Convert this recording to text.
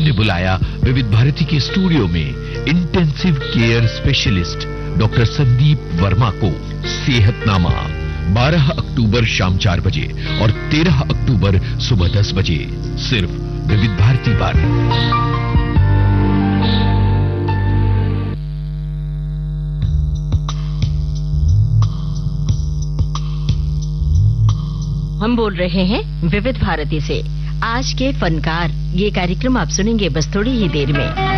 आपने बुलाया विविध भारती के स्टूडियो में intensive care specialist doctor Sandeep Verma को। सेहतनामा 12 अक्टूबर शाम 4 बजे और 13 अक्टूबर सुबह 10 बजे, सिर्फ विविध भारती पर। हम बोल रहे हैं विविध भारती से। आज के फनकार, ये कार्यक्रम आप सुनेंगे बस थोड़ी ही देर में।